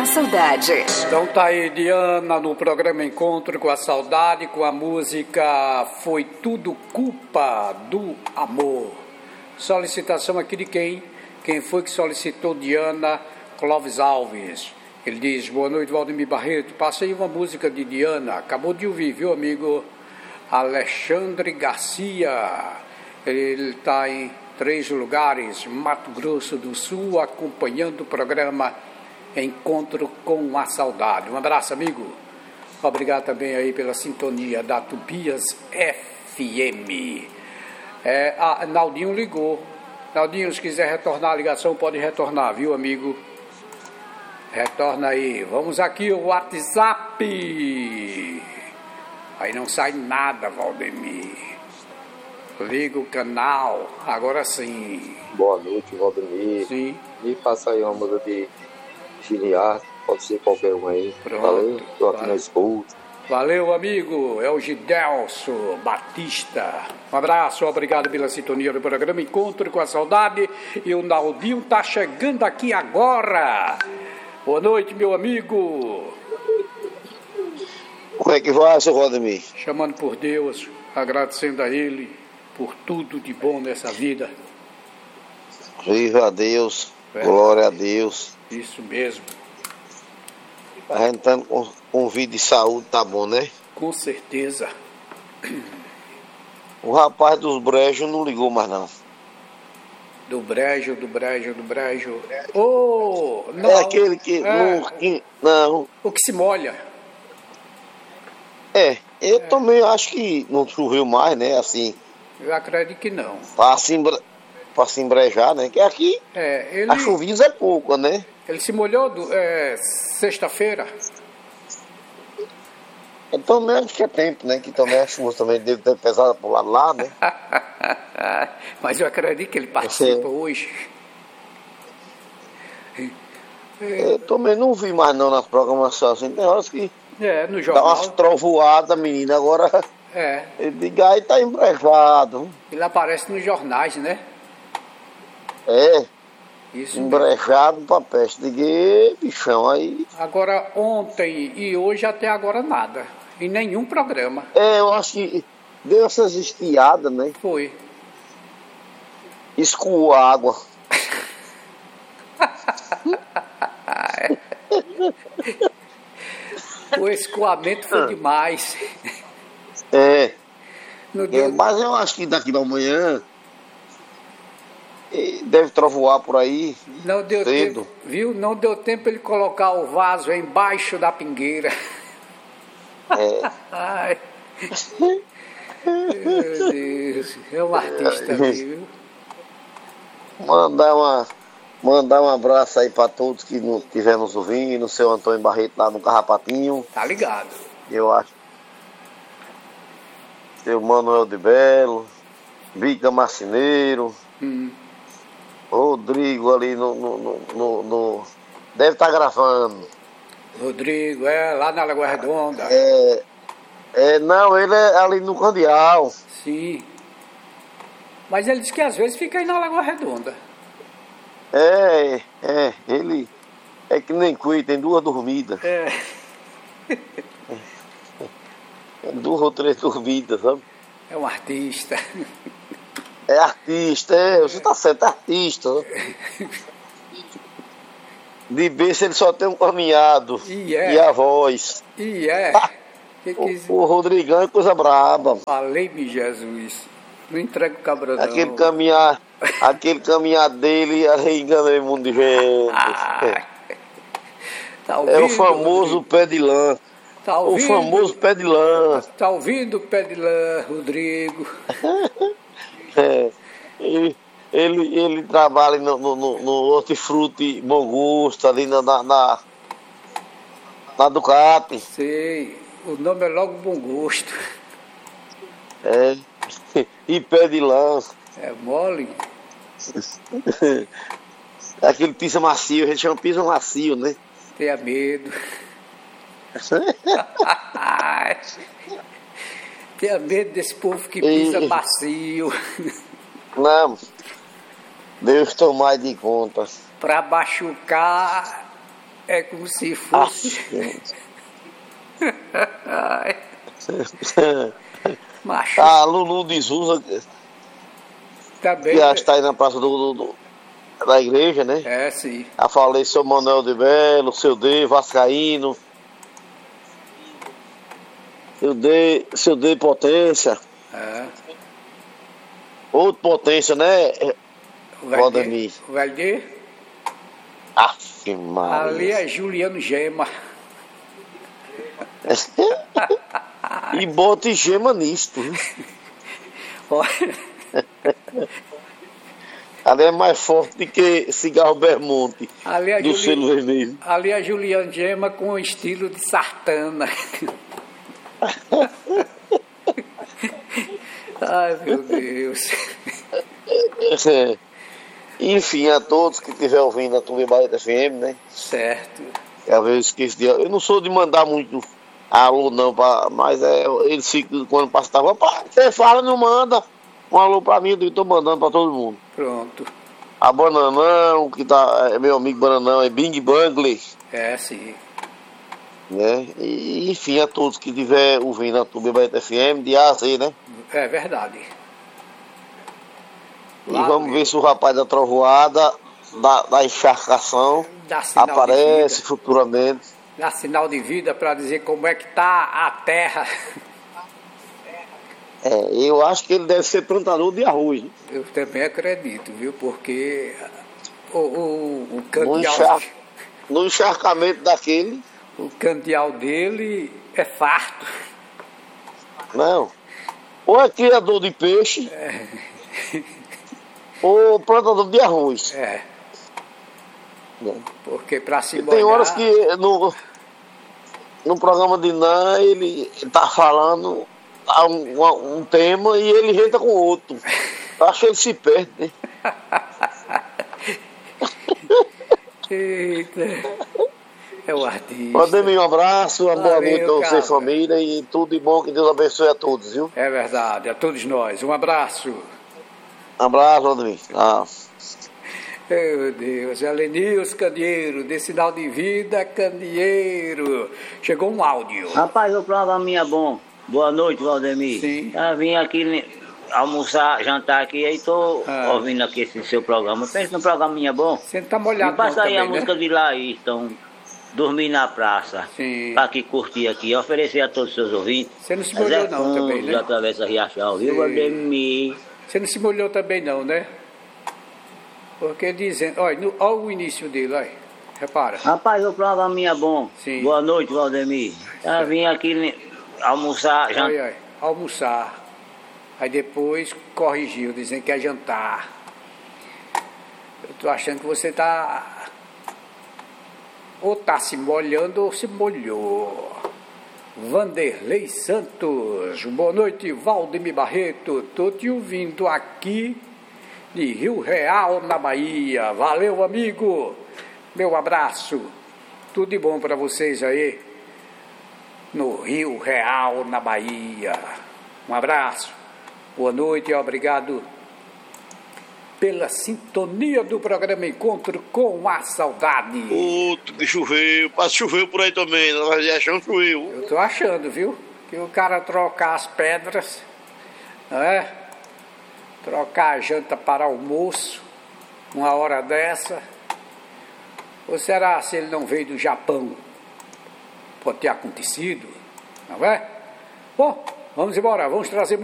a Saudade. Então tá aí Diana no programa Encontro com a Saudade, com a música Foi Tudo Culpa do Amor. Solicitação aqui de quem? Quem foi que solicitou? Diana Clóvis Alves. Ele diz: boa noite, Valdemir Barreto. Passei uma música de Diana. Acabou de ouvir, viu, amigo? Alexandre Garcia. Ele está em 3 lugares, Mato Grosso do Sul, acompanhando o programa Encontro com a Saudade. Um abraço, amigo. Obrigado também aí pela sintonia da Tubias FM. Naldinho ligou. Naldinho, se quiser retornar a ligação, pode retornar, viu, amigo? Retorna aí. Vamos aqui, o WhatsApp. Aí não sai nada, Valdemir. Liga o canal, agora sim. Boa noite, Valdemir. Sim. Me passa aí uma música de Giliar, pode ser qualquer um aí. Pronto. Valeu, tô aqui na escuta. Valeu, amigo. É o Gidelso Batista. Um abraço, obrigado pela sintonia do programa Encontro com a Saudade. E o Naldinho tá chegando aqui agora. Boa noite, meu amigo. Como é que vai, seu Valdemir? Chamando por Deus, agradecendo a Ele por tudo de bom nessa vida. Viva a Deus, glória a Deus. Isso mesmo. A gente tá com vida e saúde, tá bom, né? Com certeza. O rapaz dos brejos não ligou mais, não. Do brejo. Oh, não. É aquele que... Não. O que se molha. Eu também acho que não choveu mais, né? Assim... Eu acredito que não. Pra se embrejar, né? Que aqui a chuvinha é pouca, né? Ele se molhou sexta-feira. Então mesmo que é tempo, né? Que também a chuva também deve ter pesada por lá, né? Mas eu acredito que ele participa hoje. Eu também não vi mais não nas programações assim. Tem horas que no jornal. dá umas trovoadas, menina. Agora ele diga aí tá embrejado. Ele aparece nos jornais, né? Isso embrejado pra peste. Diga, bichão, aí. Agora ontem e hoje até agora nada. Em nenhum programa. Eu acho que deu essas estiadas, né? Foi. Escoou a água. O escoamento foi demais. Mas eu acho que daqui da manhã deve trovoar por aí. Não deu cedo. Tempo, viu? Não deu tempo ele colocar o vaso embaixo da pingueira. Ai. Meu Deus, é um artista ali, viu? Mandar um abraço aí para todos que estiverem nos ouvindo, o seu Antônio Barreto lá no Carrapatinho. Tá ligado. Eu acho. Seu Manuel de Belo, Bica Marcineiro, Rodrigo ali no deve estar gravando. Rodrigo, lá na Lagoa Redonda. Não, ele é ali no Candial. Sim. Mas ele diz que às vezes fica aí na Lagoa Redonda. Ele é que nem cuida, tem 2 dormidas. 2 ou 3 dormidas, sabe? É um artista. É artista, você tá certo, é artista. De berço ele só tem um caminhado e a voz. O Rodrigão é coisa braba. Falei-me, Jesus. Não entrega o cabra, não. Aquele caminhar dele enganou um monte de gente. Tá ouvindo, é o famoso Rodrigo? Pé de lã. Tá ouvindo? O famoso pé de lã. Tá ouvindo o pé de lã, Rodrigo? Ele trabalha no hortifruti Bom Gosto, ali na Ducati. Sei, o nome é logo Bom Gosto. E pé de lã. É mole. Aquele pisa macio, a gente chama pisa macio, né? Tenha medo. Tenha medo desse povo que pisa macio. Não, Deus tomar de conta. Pra machucar É como se fosse. Ai, macho. A Lulu de Souza, Também. que acho que está aí na praça da igreja, né? É, sim. Eu falei seu Manuel de Belo, seu D, Vascaíno, seu D Potência, É. outro Potência, né? O Valdemir. Valdir. Aff, Ali Maria. é Juliano Gema. E bote gema nisto. Olha, Ali é mais forte do que cigarro Bermonte, ali é, do selo vermelho. ali é Juliano Gema com o estilo de Sartana. Ai, meu Deus. É. Enfim, a todos que estiver ouvindo a Tudo Bahia FM, né? Certo. Às vezes esqueço de. Eu não sou de mandar muito alô, não, mas eles ficam, quando passa, você fala, não manda um alô pra mim, eu tô mandando pra todo mundo. Pronto. A Bananão, que tá, é meu amigo Bananão, é Bing Bangler, É, sim. né? E, enfim, a todos que estiver ouvindo a Tudo Bahia FM, de A a Z, né? É verdade. E vamos ver se o rapaz da trovoada, da encharcação, Dá sinal aparece de vida. futuramente. Dá sinal de vida para dizer como é que tá a terra. Eu acho que ele deve ser plantador de arroz, né? Eu também acredito, viu? Porque o No, candial, no encharcamento daquele, o candial dele é farto. não. Ou é criador de peixe, ou plantador de arroz. É, Né? porque para se E tem molhar... horas que no programa de Nan ele tá falando um tema e ele entra com outro. Eu acho que ele se perde, né? Eita, é o artista. Mandei um abraço, uma boa noite a você, cara. família, e tudo de bom, que Deus abençoe a todos, viu? É verdade, a todos nós. Um abraço. Abraço, Valdemir. Meu Deus, Elenilson Candeeiro, dê sinal de vida, Candeeiro. Chegou um áudio. Rapaz, o programinha é bom. Boa noite, Valdemir. Sim. Eu vim aqui almoçar, jantar aqui, aí tô ouvindo aqui esse seu programa. Pensa no programinha bom. Você não tá Me molhado passa não aí a também, música né? de Laís, Dormir na Praça. Sim. Pra que curtir aqui, oferecer a todos os seus ouvintes. Você não se molhou não também, né? Atravessa Riachão, viu, Sim. Valdemir? Você não se molhou também não, né? Porque dizendo... Olha o início dele, olha. Repara. Rapaz, o programinha é bom. Sim. Boa noite, Valdemir. Eu vim aqui almoçar, jantar. Olha, almoçar. Aí depois corrigiu, dizendo que é jantar. Eu tô achando que você tá... Ou tá se molhando ou se molhou. Vanderlei Santos. Boa noite, Valdemir Barreto. Tô te ouvindo aqui de Rio Real, na Bahia. Valeu, amigo. Meu abraço. Tudo de bom para vocês aí no Rio Real, na Bahia. Um abraço. Boa noite e obrigado pela sintonia do programa Encontro com a Saudade. Outro que choveu, choveu por aí também, na Riachão choveu. Eu tô achando, viu? Que o cara trocar as pedras, não é? Trocar a janta para almoço, uma hora dessa. Ou será se ele não veio do Japão? Pode ter acontecido, não é? Bom, vamos embora, vamos trazer